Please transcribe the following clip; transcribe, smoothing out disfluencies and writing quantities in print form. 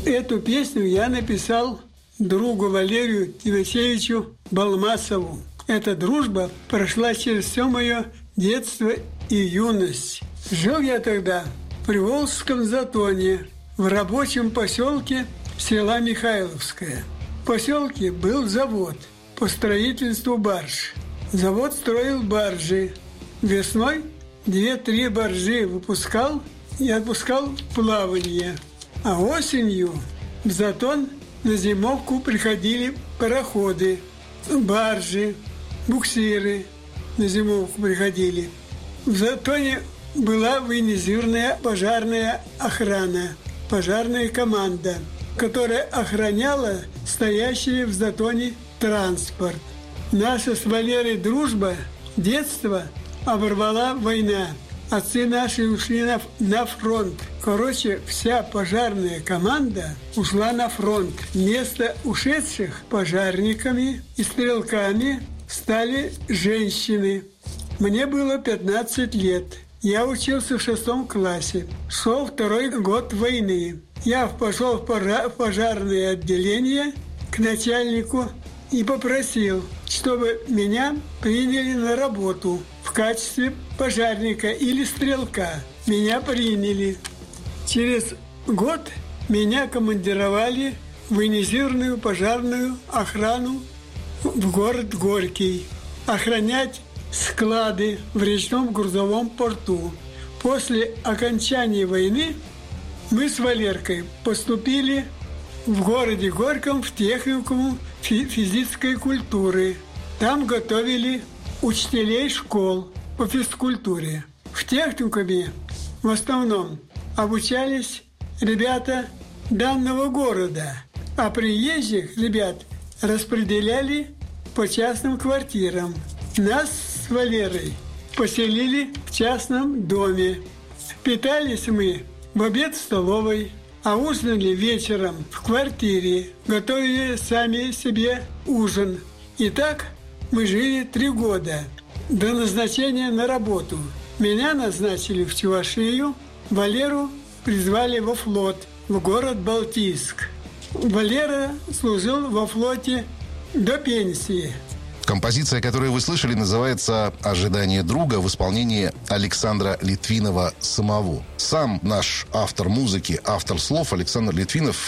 Эту песню я написал другу Валерию Тимофеевичу Балмасову. Эта дружба прошла через все мое детство и юность. Жил я тогда в Приволжском затоне, в рабочем поселке села Михайловское. В поселке был завод по строительству барж. Завод строил баржи. Весной 2-3 баржи выпускал и отпускал в плавание. А осенью в затон на зимовку приходили пароходы, баржи, буксиры на зимовку приходили. В затоне была военизированная пожарная охрана, пожарная команда, которая охраняла стоящий в затоне транспорт. Наша с Валерой дружба детства оборвала война. Отцы наши ушли на фронт. Короче, вся пожарная команда ушла на фронт. Вместо ушедших пожарниками и стрелками стали женщины. Мне было 15 лет. Я учился в 6 классе. Шел 2-й год войны. Я пошел в пожарное отделение к начальнику и попросил, чтобы меня приняли на работу в качестве пожарника или стрелка. Меня приняли. Через год меня командировали в военизированную пожарную охрану в город Горький. Охранять склады в речном грузовом порту. После окончания войны мы с Валеркой поступили в городе Горьком в техникум физической культуры. Там готовили учителей школ по физкультуре. В техникуме в основном обучались ребята данного города, а приезжих ребят распределяли по частным квартирам. Нас с Валерой поселили в частном доме. Питались мы в обед в столовой, а ужинали вечером в квартире, готовили сами себе ужин. И так мы жили 3 года до назначения на работу. Меня назначили в Чувашию, Валеру призвали во флот, в город Балтийск. Валера служил во флоте до пенсии. Композиция, которую вы слышали, называется «Ожидание друга» в исполнении Александра Литвинова самого. Сам наш автор музыки, автор слов Александр Литвинов